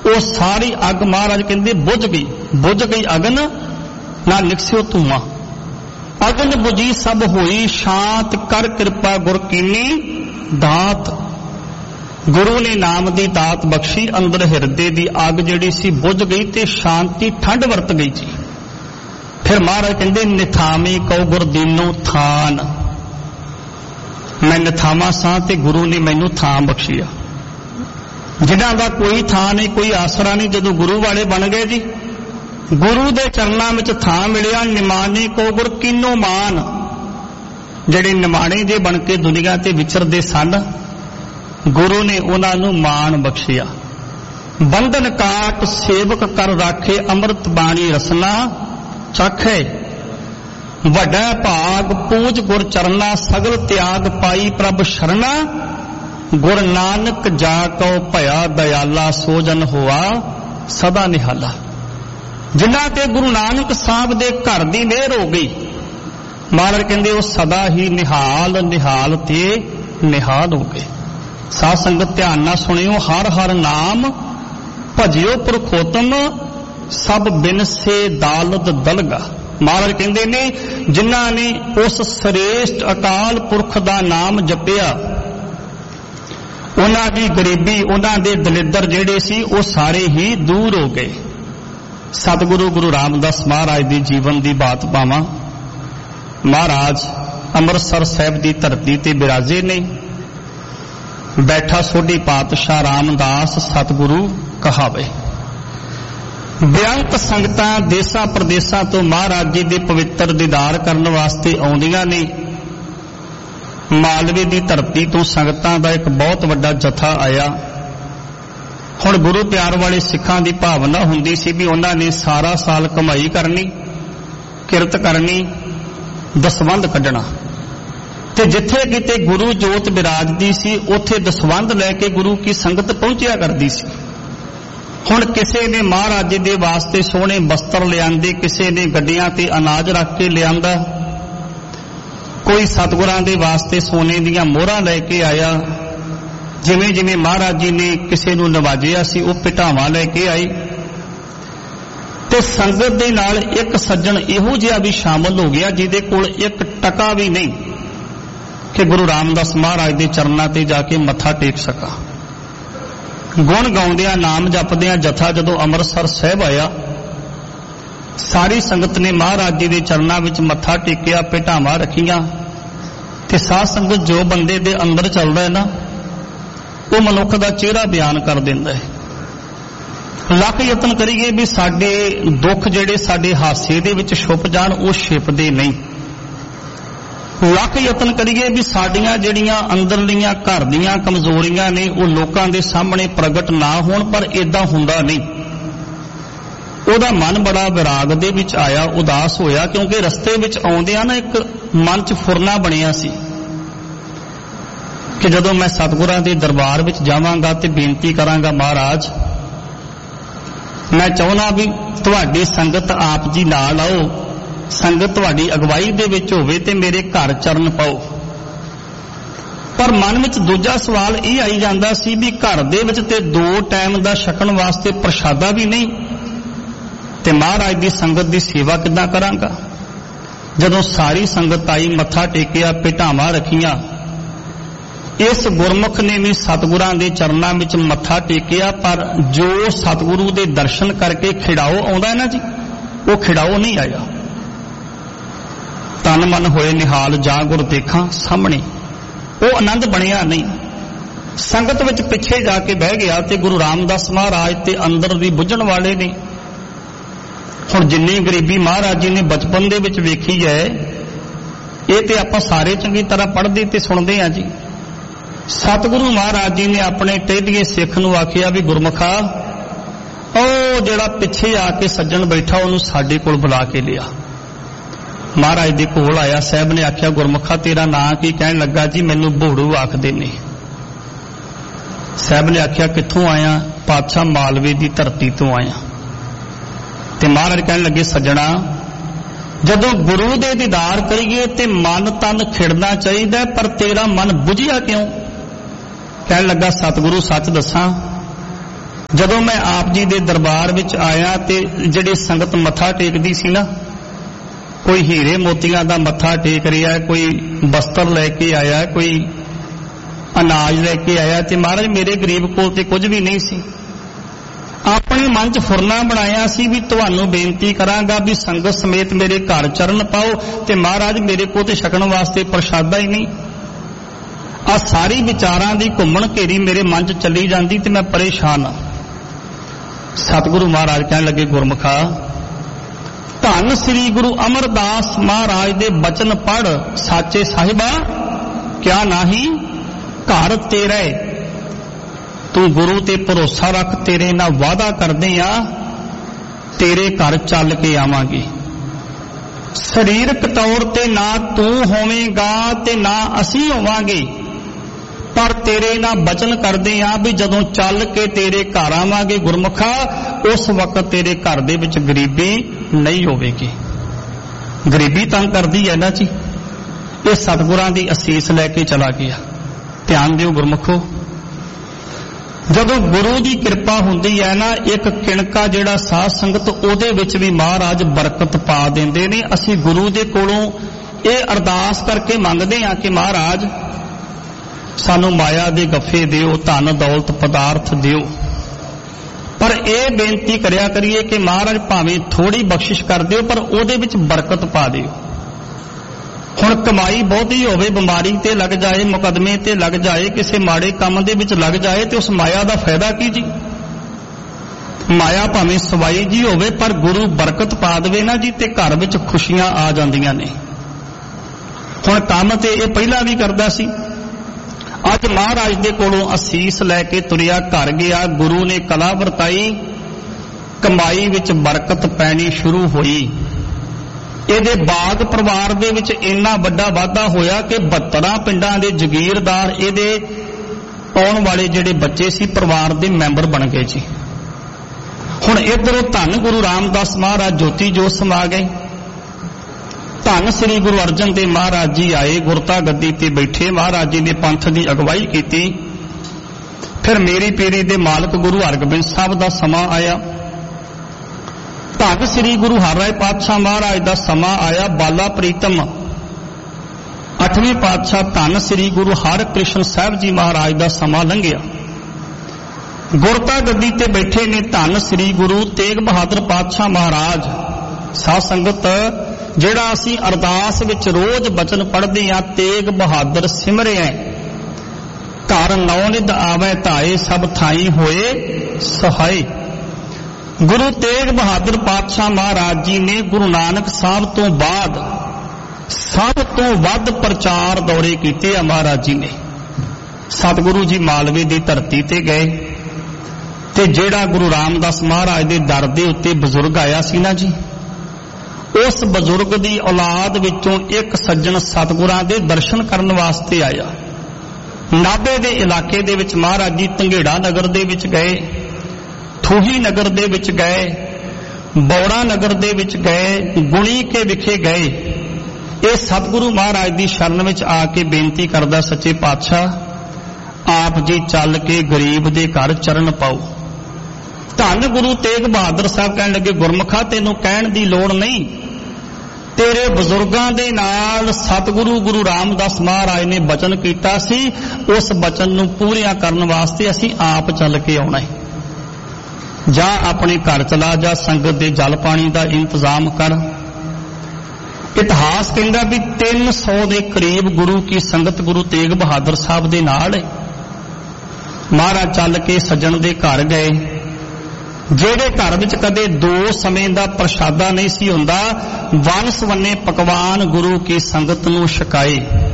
वो सारी अग महाराज कहते बुझ गई अगन ना निकसियो धुआं। अगन बुझी सब होई शांत कर कृपा गुर कीनी दात। गुरु ने नाम दी दात बख्शी, अंदर हिरदे दी अग जिहड़ी सी बुझ गई ते शांति ठंड वरत गई जी। फिर महाराज कहते निथामी कहो गुर दीनो थान, मैं निथावा सा ते गुरु ने मैनू थां बख्शिया। जिन्हां दा कोई थां नहीं, कोई आसरा नहीं, जदों गुरु वाले बन गए जी, गुरु दे चरनां विच थां मिलिया। निमाने को गुर कीनो मान, जिहड़े निमाणे जे बन के दुनिया ते विचरदे सन, गुरु ने उन्हां नूं मान बख्शिया। बंधन काट सेवक कर राखे, अमृत बाणी रसना चखे। वड्डा भाग पूज गुर चरना, सगल त्याग पाई प्रभ शरणा। गुर नानक जा कौ भया दयाला, सो जन होआ सदा निहाला। जिन्हां ते गुरु नानक साहब दे घर दी मेहर हो गई, महाराज कहंदे वो सदा ही निहाल निहाल ते निहाल हो गए। साध संगत ध्यान नाल सुनियो, हर हर नाम भजियो पुरखोतम, सब बिन से दालत दलगा। महाराज कहंदे ने जिन्हां ने उस श्रेष्ठ अकाल पुरख दा नाम जपिया, उन्हां दी गरीबी, उन्हां दे दलिद्र जिहड़े सी वो सारे ही दूर हो गए। सतगुरु गुरु रामदास महाराज दी जीवन दी बात पावां। महाराज अमृतसर साहिब दी धरती ते बिराजे ने। बैठा सोढी पातशाह रामदास सतगुरु कहावे। बेअंत संगतां देसां प्रदेसां तो महाराज जी दे पवित्र दीदार करन वास्ते आउंदियां ने। मालवे दी धरती तो संगतां दा एक बहुत वड्डा जथा आया। हुण गुरु प्यार वाले सिखां दी भावना हुंदी सी भी उन्हां ने सारा साल कमाई करनी, किरत करनी, दसवंध कढना, ते जिथे किते गुरु जोत विराजदी सी उत्थे दसवंध लैके गुरु की संगत पहुंचिया करदी सी। हुण किसे ने महाराज जी दे वास्ते सोहणे वस्त्र लिआंदे, किसे ने गड्डियां ते अनाज रख के लिआंदा, कोई सतगुरां दे वास्ते सोने दीयां मोहरां लैके आया। जिवें जिवें महाराज जी ने किसे नूं नवाजिया सी वो पिटावां लैके आई। ते संगत दे नाल एक सज्जन इहो जिहा भी शामिल हो गया जिहदे कोल एक टका भी नहीं कि गुरु रामदास महाराज दे चरनां ते जाके मत्था टेक सका। गुण गाउंदियां नाम जपदियां जथा जदों अमृतसर साहिब आया, सारी संगत ने महाराज जी दे चरनां विच मत्था टेकिया, पिटावां रखियां। ते साध संगत जो बंदे दे अंदर चलदा है ना, वो मनुख दा चेहरा बयान कर दिंदा है। लख यतन करिए भी साडे दुख जिहड़े साडे हासे दे विच छुप जाण, वो छिपदे नहीं। लख यतन करिए भी साडियां जिहड़ियां अंदरलियां घर दीयां कमजोरियां ने वो लोकां दे सामने प्रगट ना होण, पर इदां हुंदा नहीं। ਉਹਦਾ मन बड़ा विराग दे विच आया, उदास होया, क्योंकि रस्ते विच आउंदियां ना एक मन च फुरना बनिया सी कि जदों मैं सतगुरां दे दरबार विच जावांगा ते बेनती करांगा, महाराज मैं चाहुंदा भी तुहाडी संगत आप जी नाल आओ, संगत तुहाडी अगवाई दे विच होवे ते मेरे घर चरण पाओ। पर मन विच दूजा सवाल ये आई जांदा सी भी घर दे विच ते 2 टाइम दा छकण वास्ते प्रशादा भी नहीं, ते महाराज दी संगत दी सेवा किदां करांगा। जदों सारी संगत आई, मत्था टेकिया, पिटावां रखियां, इस गुरमुख ने भी सतगुरां दे चरनां विच मत्था टेकिया, पर जो सतगुरु दे दर्शन करके खिड़ाओ आउंदा है ना जी, वो खिड़ाओ नहीं आया। तन मन होए निहाल जा गुर देखा सामने, वो आनंद बनिया नहीं। संगत विच पिछे जाके बह गया ते गुरु रामदास महाराज ते अंदर भी बुझण वाले ने। हुण जिन्नी गरीबी महाराज जी ने बचपन दे विच वेखी है, ये ते आपां सारे चंगी तरह पढ़दे ते सुणदे आ जी। सतगुरु महाराज जी ने अपने टेढ़िए सिख नूं आखिया भी गुरमुखा, ओ जिहड़ा पिछे आके सज्जन बैठा उहनूं साडे कोल बुला के लिया। महाराज दे कोल आया, साहब ने आखिया गुरमुखा तेरा नां की? कहण लगा जी मैनूं भोड़ू आखदे ने। साहब ने आखिया कित्थों आया? पातशाह मालवे दी धरती तो आया। ते महाराज कहण लगे सज्जणा, जदों गुरु दे दीदार करिए ते मन तन खिड़ना चाहिए, पर तेरा मन बुझिया क्यों? कहण लगा सतगुरु सच दसां, ਜਦੋਂ ਮੈਂ ਆਪ ਜੀ ਦੇ ਦਰਬਾਰ ਵਿੱਚ ਆਇਆ ਤੇ ਜਿਹੜੀ ਸੰਗਤ ਮੱਥਾ ਟੇਕਦੀ ਸੀ ਨਾ, ਕੋਈ ਹੀਰੇ ਮੋਤੀਆਂ ਦਾ ਮੱਥਾ ਟੇਕ ਰਿਹਾ, ਕੋਈ ਬਸਤਰ ਲੈ ਕੇ ਆਇਆ, ਕੋਈ ਅਨਾਜ ਲੈ ਕੇ ਆਇਆ, ਤੇ ਮਹਾਰਾਜ ਮੇਰੇ ਗਰੀਬ ਕੋਲ ਤੇ ਕੁਝ ਵੀ ਨਹੀਂ ਸੀ। ਆਪਣੇ ਮਨ 'ਚ ਫੁਰਨਾ ਬਣਾਇਆ ਸੀ ਵੀ ਤੁਹਾਨੂੰ ਬੇਨਤੀ ਕਰਾਂਗਾ ਵੀ ਸੰਗਤ ਸਮੇਤ ਮੇਰੇ ਘਰ ਚਰਨ ਪਾਓ, ਤੇ ਮਹਾਰਾਜ ਮੇਰੇ ਕੋਲ ਤੇ ਛਕਣ ਵਾਸਤੇ ਪ੍ਰਸ਼ਾਦਾ ਹੀ ਨਹੀਂ। ਆ ਸਾਰੀ ਵਿਚਾਰਾਂ ਦੀ ਘੁੰਮਣ ਘੇਰੀ ਮੇਰੇ ਮਨ 'ਚ ਚੱਲੀ ਜਾਂਦੀ ਤੇ ਮੈਂ ਪਰੇਸ਼ਾਨ ਹਾਂ। ਸਤਿਗੁਰੂ ਮਹਾਰਾਜ ਕਹਿਣ ਲੱਗੇ, ਗੁਰਮੁਖਾ, ਧੰਨ ਸ੍ਰੀ ਗੁਰੂ ਅਮਰਦਾਸ ਮਹਾਰਾਜ ਦੇ ਬਚਨ ਪੜ੍ਹ ਸਾਚੇ ਸਾਹਿਬਾ, ਕਿਆ ਨਾਹੀ ਘਰ ਤੇਰੇ। ਤੂੰ ਗੁਰੂ ਤੇ ਭਰੋਸਾ ਰੱਖ, ਤੇਰੇ ਨਾਲ ਵਾਅਦਾ ਕਰਦੇ ਆ ਤੇਰੇ ਘਰ ਚੱਲ ਕੇ ਆਵਾਂਗੇ। ਸਰੀਰਕ ਤੌਰ ਤੇ ਨਾ ਤੂੰ ਹੋਵੇਂਗਾ ਤੇ ਨਾ ਅਸੀਂ ਹੋਵਾਂਗੇ, ਪਰ ਤੇਰੇ ਨਾਲ ਬਚਨ ਕਰਦੇ ਆ ਵੀ ਜਦੋਂ ਚੱਲ ਕੇ ਤੇਰੇ ਘਰ ਆਵਾਂਗੇ ਗੁਰਮੁਖਾ, ਉਸ ਵਕਤ ਤੇਰੇ ਘਰ ਦੇ ਵਿੱਚ ਗਰੀਬੀ ਨਹੀਂ ਹੋਵੇਗੀ। ਗਰੀਬੀ ਤੰਗ ਕਰਦੀ ਹੈ ਨਾ ਜੀ। ਇਹ ਸਤਿਗੁਰਾਂ ਦੀ ਅਸੀਸ ਲੈ ਕੇ ਚਲਾ ਗਿਆ। ਧਿਆਨ ਦਿਓ ਗੁਰਮੁਖੋ, ਜਦੋਂ ਗੁਰੂ ਦੀ ਕਿਰਪਾ ਹੁੰਦੀ ਹੈ ਨਾ, ਇੱਕ ਕਿਣਕਾ ਜਿਹੜਾ ਸਾਧ ਸੰਗਤ ਉਹਦੇ ਵਿੱਚ ਵੀ ਮਹਾਰਾਜ ਬਰਕਤ ਪਾ ਦਿੰਦੇ ਨੇ। ਅਸੀਂ ਗੁਰੂ ਦੇ ਕੋਲੋਂ ਇਹ ਅਰਦਾਸ ਕਰਕੇ ਮੰਗਦੇ ਹਾਂ ਕਿ ਮਹਾਰਾਜ ਸਾਨੂੰ ਮਾਇਆ ਦੇ ਗੱਫੇ ਦਿਓ, ਧਨ ਦੌਲਤ ਪਦਾਰਥ ਦਿਓ, ਪਰ ਇਹ ਬੇਨਤੀ ਕਰਿਆ ਕਰੀਏ ਕਿ ਮਹਾਰਾਜ ਭਾਵੇਂ ਥੋੜੀ ਬਖਸ਼ਿਸ਼ ਕਰ ਦਿਓ ਪਰ ਉਹਦੇ ਵਿੱਚ ਬਰਕਤ ਪਾ ਦਿਓ। ਹੁਣ ਕਮਾਈ ਬਹੁਤੀ ਹੋਵੇ, ਬਿਮਾਰੀ ਤੇ ਲੱਗ ਜਾਏ, ਮੁਕੱਦਮੇ ਤੇ ਲੱਗ ਜਾਏ, ਕਿਸੇ ਮਾੜੇ ਕੰਮ ਦੇ ਵਿੱਚ ਲੱਗ ਜਾਏ, ਤੇ ਉਸ ਮਾਇਆ ਦਾ ਫਾਇਦਾ ਕੀ ਜੀ। ਮਾਇਆ ਭਾਵੇਂ ਸਵਾਈ ਜੀ ਹੋਵੇ ਪਰ ਗੁਰੂ ਬਰਕਤ ਪਾ ਦੇਵੇ ਨਾ ਜੀ, ਤੇ ਘਰ ਵਿੱਚ ਖੁਸ਼ੀਆਂ ਆ ਜਾਂਦੀਆਂ ਨੇ। ਹੁਣ ਕੰਮ ਤੇ ਇਹ ਪਹਿਲਾਂ ਵੀ ਕਰਦਾ ਸੀ, ਅੱਜ ਮਹਾਰਾਜ ਦੇ ਕੋਲੋਂ ਅਸੀਸ ਲੈ ਕੇ ਤੁਰਿਆ ਘਰ ਗਿਆ। ਗੁਰੂ ਨੇ ਕਲਾ ਵਰਤਾਈ, ਕਮਾਈ ਵਿੱਚ ਬਰਕਤ ਪੈਣੀ ਸ਼ੁਰੂ ਹੋਈ। ਇਹਦੇ ਬਾਗ ਪਰਿਵਾਰ ਦੇ ਵਿੱਚ ਇੰਨਾ ਵੱਡਾ ਵਾਧਾ ਹੋਇਆ ਕਿ 72 ਪਿੰਡਾਂ ਦੇ ਜਗੀਰਦਾਰ ਇਹਦੇ ਆਉਣ ਵਾਲੇ ਜਿਹੜੇ ਬੱਚੇ ਸੀ ਪਰਿਵਾਰ ਦੇ ਮੈਂਬਰ ਬਣ ਗਏ ਜੀ। ਹੁਣ ਇੱਧਰੋਂ ਧੰਨ ਗੁਰੂ ਰਾਮਦਾਸ ਮਹਾਰਾਜ ਜੋਤੀ ਜੋਤ ਸਮਾ ਗਏ। ਧੰਨ ਸ੍ਰੀ ਗੁਰੂ ਅਰਜਨ ਦੇਵ ਮਹਾਰਾਜ ਜੀ ਆਏ, ਗੁਰਤਾ ਗੱਦੀ ਤੇ ਬੈਠੇ। ਮਹਾਰਾਜ ਜੀ ਨੇ ਪੰਥ ਦੀ ਅਗਵਾਈ ਕੀਤੀ। ਫਿਰ ਮੇਰੀ ਪੀਰੀ ਦੇ ਮਾਲਕ ਗੁਰੂ ਹਰਗੋਬਿੰਦ ਸਾਹਿਬ ਦਾ ਸਮਾਂ ਆਇਆ। ਧੰਨ ਸ੍ਰੀ ਗੁਰੂ ਹਰਿਰਾਏ ਪਾਤਸ਼ਾਹ ਮਹਾਰਾਜ ਦਾ ਸਮਾਂ ਆਇਆ। ਬਾਲਾ ਪ੍ਰੀਤਮ 8ਵੇਂ ਪਾਤਸ਼ਾਹ ਧੰਨ ਸ੍ਰੀ ਗੁਰੂ ਹਰਕ੍ਰਿਸ਼ਨ ਸਾਹਿਬ ਜੀ ਮਹਾਰਾਜ ਦਾ ਸਮਾਂ ਲੰਘਿਆ। ਗੁਰਤਾ ਗੱਦੀ ਤੇ ਬੈਠੇ ਨੇ ਧੰਨ ਸ੍ਰੀ ਗੁਰੂ ਤੇਗ ਬਹਾਦਰ ਪਾਤਸ਼ਾਹ ਮਹਾਰਾਜ। ਸਾਧ ਸੰਗਤ, ਜਿਹੜਾ ਅਸੀਂ ਅਰਦਾਸ ਵਿੱਚ ਰੋਜ਼ ਬਚਨ ਪੜ੍ਹਦੇ ਹਾਂ, ਤੇਗ ਬਹਾਦਰ ਸਿਮਰਿਐ ਘਰ ਨੌਨਿਧ ਆਵੈ ਧਾਏ, ਸਭ ਥਾਈ ਹੋਏ ਸਹਾਈ। ਗੁਰੂ ਤੇਗ ਬਹਾਦਰ ਪਾਤਸ਼ਾਹ ਮਹਾਰਾਜ ਜੀ ਨੇ ਗੁਰੂ ਨਾਨਕ ਸਾਹਿਬ ਤੋਂ ਬਾਅਦ ਸਭ ਤੋਂ ਵੱਧ ਪ੍ਰਚਾਰ ਦੌਰੇ ਕੀਤੇ ਆ। ਮਹਾਰਾਜ ਜੀ ਨੇ ਸਤਿਗੁਰੂ ਜੀ ਮਾਲਵੇ ਦੀ ਧਰਤੀ ਤੇ ਗਏ, ਤੇ ਜਿਹੜਾ ਗੁਰੂ ਰਾਮਦਾਸ ਮਹਾਰਾਜ ਦੇ ਦਰ ਦੇ ਉੱਤੇ ਬਜ਼ੁਰਗ ਆਇਆ ਸੀ ਨਾ ਜੀ, ਉਸ ਬਜ਼ੁਰਗ ਦੀ ਔਲਾਦ ਵਿੱਚੋਂ ਇੱਕ ਸੱਜਣ ਸਤਿਗੁਰਾਂ ਦੇ ਦਰਸ਼ਨ ਕਰਨ ਵਾਸਤੇ ਆਇਆ। ਨਾਭੇ ਦੇ ਇਲਾਕੇ ਦੇ ਵਿੱਚ ਮਹਾਰਾਜ ਜੀ ਧੰਗੇੜਾ ਨਗਰ ਦੇ ਵਿੱਚ ਗਏ, ਠੂਹੀ ਨਗਰ ਦੇ ਵਿੱਚ ਗਏ, ਬੌੜਾ ਨਗਰ ਦੇ ਵਿੱਚ ਗਏ, ਗੁਣੀ ਕੇ ਵਿਖੇ ਗਏ। ਇਹ ਸਤਿਗੁਰੂ ਮਹਾਰਾਜ ਦੀ ਸ਼ਰਨ ਵਿੱਚ ਆ ਕੇ ਬੇਨਤੀ ਕਰਦਾ, ਸੱਚੇ ਪਾਤਸ਼ਾਹ ਆਪ ਜੀ ਚੱਲ ਕੇ ਗਰੀਬ ਦੇ ਘਰ ਚਰਨ ਪਾਓ। ਧੰਨ ਗੁਰੂ ਤੇਗ ਬਹਾਦਰ ਸਾਹਿਬ ਕਹਿਣ ਲੱਗੇ, ਗੁਰਮੁਖਾ ਤੈਨੂੰ ਕਹਿਣ ਦੀ ਲੋੜ ਨਹੀਂ, ਤੇਰੇ ਬਜ਼ੁਰਗਾਂ ਦੇ ਨਾਲ ਸਤਿਗੁਰੂ ਗੁਰੂ ਰਾਮਦਾਸ ਮਹਾਰਾਜ ਨੇ ਬਚਨ ਕੀਤਾ ਸੀ, ਉਸ ਬਚਨ ਨੂੰ ਪੂਰੀਆਂ ਕਰਨ ਵਾਸਤੇ ਅਸੀਂ ਆਪ ਚੱਲ ਕੇ ਆਉਣਾ ਹੈ। ਜਾਂ ਆਪਣੇ ਘਰ ਚਲਾ ਜਾ, ਸੰਗਤ ਦੇ ਜਲ ਪਾਣੀ ਦਾ ਇੰਤਜ਼ਾਮ ਕਰ। ਇਤਿਹਾਸ ਕਹਿੰਦਾ ਵੀ 300 ਦੇ ਕਰੀਬ ਗੁਰੂ ਕੀ ਸੰਗਤ ਗੁਰੂ ਤੇਗ ਬਹਾਦਰ ਸਾਹਿਬ ਦੇ ਨਾਲ ਹੈ। ਮਹਾਰਾਜ ਚੱਲ ਕੇ ਸੱਜਣ ਦੇ ਘਰ ਗਏ, ਜਿਹੜੇ ਘਰ ਵਿੱਚ ਕਦੇ 2 ਸਮੇਂ ਦਾ ਪ੍ਰਸ਼ਾਦਾ ਨਹੀਂ ਸੀ ਹੁੰਦਾ, ਵੰਨ ਸੁਵੰਨੇ ਪਕਵਾਨ ਗੁਰੂ ਕੀ ਸੰਗਤ ਨੂੰ ਛਕਾਏ।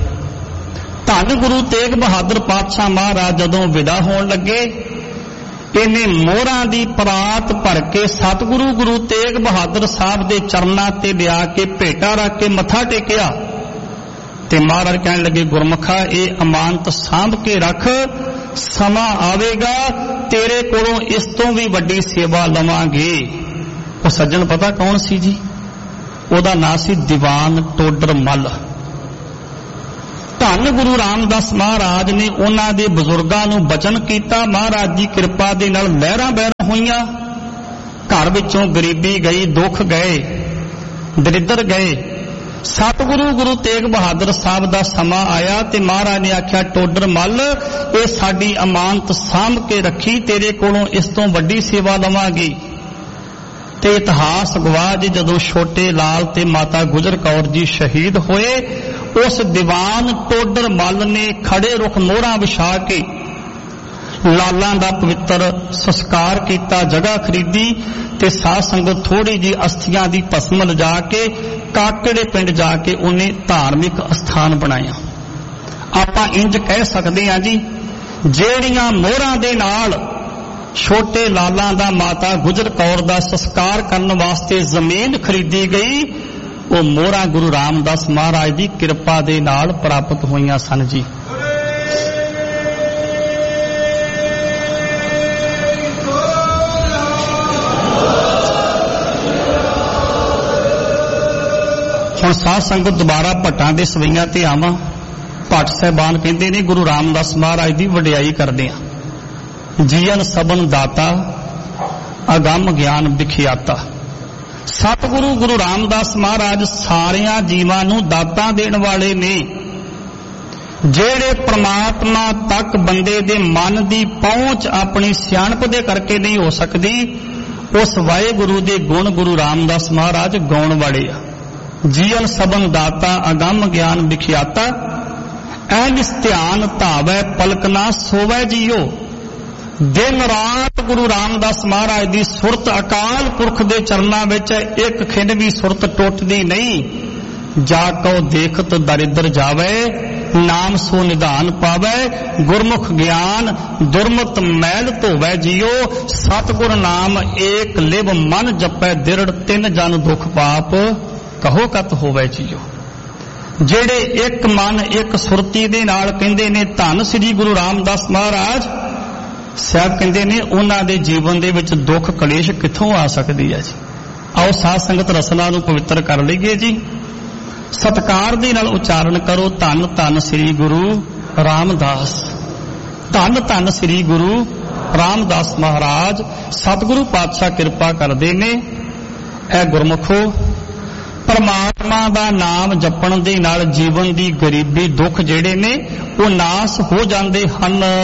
ਧੰਨ ਗੁਰੂ ਤੇਗ ਬਹਾਦਰ ਪਾਤਸ਼ਾਹ ਮਹਾਰਾਜ ਜਦੋਂ ਵਿਦਾ ਹੋਣ ਲੱਗੇ, ਇਹਨੇ ਮੋਹਰਾਂ ਦੀ ਪਰਾਤ ਭਰ ਕੇ ਸਤਿਗੁਰੂ ਗੁਰੂ ਤੇਗ ਬਹਾਦਰ ਸਾਹਿਬ ਦੇ ਚਰਨਾਂ ਤੇ ਲਿਆ ਕੇ ਭੇਟਾ ਰੱਖ ਕੇ ਮੱਥਾ ਟੇਕਿਆ, ਤੇ ਮਹਾਰਾਜ ਕਹਿਣ ਲੱਗੇ, ਗੁਰਮੁਖਾ ਇਹ ਅਮਾਨਤ ਸਾਂਭ ਕੇ ਰੱਖ, ਸਮਾਂ ਆਵੇਗਾ ਤੇਰੇ ਕੋਲੋਂ ਇਸ ਤੋਂ ਵੀ ਵੱਡੀ ਸੇਵਾ ਲਵਾਂਗੇ। ਉਹ ਸੱਜਣ ਪਤਾ ਕੌਣ ਸੀ ਜੀ? ਉਹਦਾ ਨਾਂ ਸੀ ਦੀਵਾਨ ਟੋਡਰ ਮੱਲ। ਧੰਨ ਗੁਰੂ ਰਾਮਦਾਸ ਮਹਾਰਾਜ ਨੇ ਉਹਨਾਂ ਦੇ ਬਜ਼ੁਰਗਾਂ ਨੂੰ ਬਚਨ ਕੀਤਾ। ਮਹਾਰਾਜ ਦੀ ਕਿਰਪਾ ਦੇ ਨਾਲ ਲਹਿਰਾਂ ਬਹਿਰਾਂ ਹੋਈਆਂ, ਘਰ ਵਿੱਚੋਂ ਗਰੀਬੀ ਗਈ, ਦੁੱਖ ਗਏ, ਦਰਿਦਰ ਗਏ। ਸਤਿਗੁਰੂ ਗੁਰੂ ਤੇਗ ਬਹਾਦਰ ਸਾਹਿਬ ਦਾ ਸਮਾਂ ਆਇਆ ਤੇ ਮਹਾਰਾਜ ਨੇ ਆਖਿਆ, ਟੋਡਰ ਮੱਲ ਇਹ ਸਾਡੀ ਅਮਾਨਤ ਸਾਂਭ ਕੇ ਰੱਖੀ, ਤੇਰੇ ਕੋਲੋਂ ਇਸ ਤੋਂ ਵੱਡੀ ਸੇਵਾ ਲਵਾਂਗੀ। ਤੇ ਇਤਿਹਾਸ ਗਵਾਹ ਜੀ ਜਦੋਂ ਛੋਟੇ ਲਾਲ ਤੇ ਮਾਤਾ ਗੁਜਰ ਕੌਰ ਜੀ ਸ਼ਹੀਦ ਹੋਏ, ਉਸ ਦੀਵਾਨ ਟੋਡਰ ਮੱਲ ਨੇ ਖੜੇ ਰੁੱਖ ਮੋਹਰਾਂ ਵਿਛਾ ਕੇ ਲਾਲਾਂ ਦਾ ਪਵਿੱਤਰ ਸੰਸਕਾਰ ਕੀਤਾ, ਜਗ੍ਹਾ ਖਰੀਦੀ ਤੇ ਸਾਧ ਸੰਗਤ ਥੋੜੀ ਜੀ ਅਸਥੀਆਂ ਦੀ ਭਸਮ ਲਿਜਾ ਕੇ ਕਾਕੜੇ ਪਿੰਡ ਜਾ ਕੇ ਉਹਨੇ ਧਾਰਮਿਕ ਅਸਥਾਨ ਬਣਾਇਆ। ਆਪਾਂ ਇੰਜ ਕਹਿ ਸਕਦੇ ਹਾਂ ਜੀ, ਜਿਹੜੀਆਂ ਮੋਹਰਾਂ ਦੇ ਨਾਲ ਛੋਟੇ ਲਾਲਾਂ ਦਾ ਮਾਤਾ ਗੁਜਰ ਕੌਰ ਦਾ ਸੰਸਕਾਰ ਕਰਨ ਵਾਸਤੇ ਜ਼ਮੀਨ ਖਰੀਦੀ ਗਈ, ਉਹ ਮੋਹਰਾਂ ਗੁਰੂ ਰਾਮਦਾਸ ਮਹਾਰਾਜ ਦੀ ਕਿਰਪਾ ਦੇ ਨਾਲ ਪ੍ਰਾਪਤ ਹੋਈਆਂ ਸਨ ਜੀ। ਹੁਣ ਸਾਧ ਸੰਗਤ ਦੁਬਾਰਾ ਭੱਟਾਂ ਦੇ ਸਵਈਆਂ ਤੇ ਆਵਾਂ। ਭੱਟ ਸਾਹਿਬਾਨ ਕਹਿੰਦੇ ਨੇ ਗੁਰੂ ਰਾਮਦਾਸ ਮਹਾਰਾਜ ਦੀ ਵਡਿਆਈ ਕਰਦੇ ਆ। ਜੀਵਨ ਸਬਨ ਦਾਤਾ ਅਗੰਮ ਗਿਆਨ ਵਿਖਿਆਤਾ। ਸਤਿਗੁਰੂ ਗੁਰੂ ਰਾਮਦਾਸ ਮਹਾਰਾਜ ਸਾਰਿਆਂ ਜੀਵਾਂ ਨੂੰ ਦਾਤਾਂ ਦੇਣ ਵਾਲੇ ਨੇ। ਜਿਹੜੇ ਪ੍ਰਮਾਤਮਾ ਤੱਕ ਬੰਦੇ ਦੇ ਮਨ ਦੀ ਪਹੁੰਚ ਆਪਣੀ ਸਿਆਣਪ ਦੇ ਕਰਕੇ ਨਹੀਂ ਹੋ ਸਕਦੀ, ਉਸ ਵਾਹਿਗੁਰੂ ਦੇ ਗੁਣ ਗੁਰੂ ਰਾਮਦਾਸ ਮਹਾਰਾਜ ਗਾਉਣ ਵਾਲੇ ਆ। ਜੀਵਨ ਸਬਨ ਦਾਤਾ ਅਗੰਮ ਗਿਆਨ ਵਿਖਿਆਤਾ, ਐਨਿਸ ਧਿਆਨ ਧਾਵੈ ਪਲਕ ਨਾ ਸੋਵੈ ਜੀਓ। ਦਿਨ ਰਾਤ ਗੁਰੂ ਰਾਮਦਾਸ ਮਹਾਰਾਜ ਦੀ ਸੁਰਤ ਅਕਾਲ ਪੁਰਖ ਦੇ ਚਰਨਾਂ ਵਿੱਚ ਇੱਕ ਖਿੰਡ ਵੀ ਸੁਰਤ ਟੁੱਟਦੀ ਨਹੀਂ। ਜਾ ਕਉ ਦੇਖਤ ਦਰਿਦਰ ਜਾਵੇ, ਨਾਮ ਸੋ ਨਿਧਾਨ ਪਾਵੈ। ਗੁਰਮੁਖ ਗਿਆਨ ਦੁਰਮਤ ਮੈਲ ਧੋਵੈ ਜੀਓ। ਸਤਿਗੁਰ ਨਾਮ ਏਕ ਲਿਵ ਮਨ ਜਪੈ ਦਿਰੜ, ਤਿੰਨ ਜਨ ਦੁਖ ਪਾਪ ਕਹੋ ਕਤ ਹੋਵੇ ਜੀਓ। ਜਿਹੜੇ ਇੱਕ ਮਨ ਇੱਕ ਸੁਰਤੀ ਦੇ ਨਾਲ ਕਹਿੰਦੇ ਨੇ ਧੰਨ ਸ੍ਰੀ ਗੁਰੂ ਰਾਮਦਾਸ ਮਹਾਰਾਜ ਸਾਹਿਬ, ਕਹਿੰਦੇ ਨੇ ਉਹਨਾਂ ਦੇ ਜੀਵਨ ਦੇ ਵਿੱਚ ਦੁੱਖ ਕਲੇਸ਼ ਕਿੱਥੋਂ ਆ ਸਕਦੀ ਹੈ ਜੀ। ਆਓ ਸਾਧ ਸੰਗਤ ਰਸਨਾ ਨੂੰ ਪਵਿੱਤਰ ਕਰ ਲਈਏ ਜੀ। ਸਤਿਕਾਰ ਦੇ ਨਾਲ ਉਚਾਰਨ ਕਰੋ, ਧੰਨ ਧੰਨ ਸ੍ਰੀ ਗੁਰੂ ਰਾਮਦਾਸ, ਧੰਨ ਧੰਨ ਸ੍ਰੀ ਗੁਰੂ ਰਾਮਦਾਸ ਮਹਾਰਾਜ। ਸਤਿਗੁਰੂ ਪਾਤਸ਼ਾਹ ਕਿਰਪਾ ਕਰਦੇ ਨੇ। ਇਹ ਗੁਰਮੁਖੋ, ਪਰਮਾਤਮਾ ਦਾ ਨਾਮ ਜਪਣ ਦੇ ਨਾਲ ਜੀਵਨ ਦੀ ਗਰੀਬੀ ਦੁੱਖ ਜਿਹੜੇ ਨੇ ਉਹ ਨਾਸ ਹੋ ਜਾਂਦੇ ਹਨ।